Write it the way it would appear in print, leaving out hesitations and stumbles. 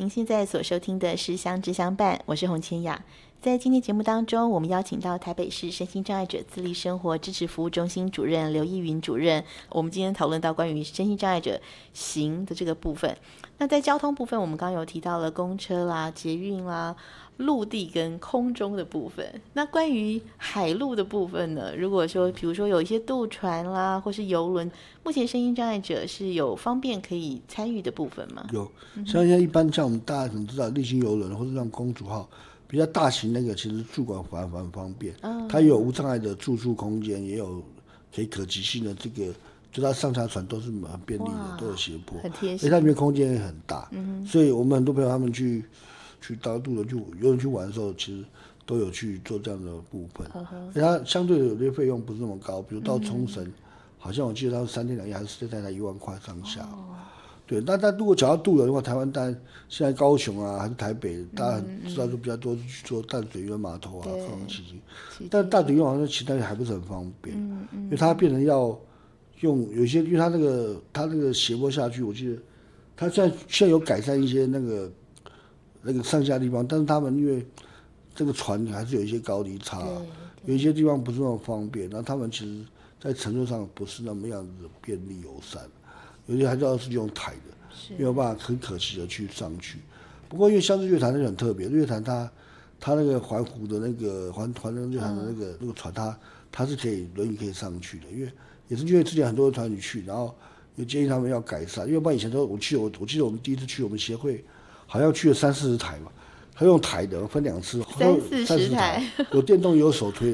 您现在所收听的是相知相伴，我是洪千雅。在今天节目当中，我们邀请到台北市身心障碍者自立生活支持服务中心主任刘逸云主任。我们今天讨论到关于身心障碍者行的这个部分。那在交通部分，我们刚刚有提到了公车啦、捷运啦、陆地跟空中的部分。那关于海陆的部分呢？如果说比如说有一些渡船啦，或是游轮，目前身心障碍者是有方便可以参与的部分吗？ 有，像现在一般像我们大家可能知道立新游轮或者像公主号比较大型那个，其实住馆反方便，它有无障碍的住宿空间，也有可及性的这个，就它上下船都是很便利的，都有斜坡， 很贴心， 而且它里面空间也很大，所以我们很多朋友他们去大陆的游轮去玩的时候，其实都有去做这样的部分，而且它相对的有些费用不是那么高，比如到冲绳，好像我记得它是3天2夜还是4天才1万块上下。对，那如果讲到渡轮的话，台湾当然现在高雄啊还是台北，大家知道就比较多去做淡水渔人码头啊、高雄旗津，但淡水渔人好像其他还不是很方便，因为它变成要用有些，因为它那个斜坡下去，我记得它现在有改善一些那个上下地方，但是他们因为这个船还是有一些高低差，有一些地方不是那么方便，然后他们其实在乘坐上不是那么样子便利友善。有些还是要是用台的，没有办法很可惜的去上去。不过因为相知乐坛那个很特别，乐坛它那个环湖的那个环乐坛的那个船，它是轮椅可以上去的，因为也是因为之前很多团体去，然后也建议他们要改善，因为不然以前都我记得我们第一次去我们协会好像去了30-40台吧，他用台的分2次，30-40台，有电动也有手推。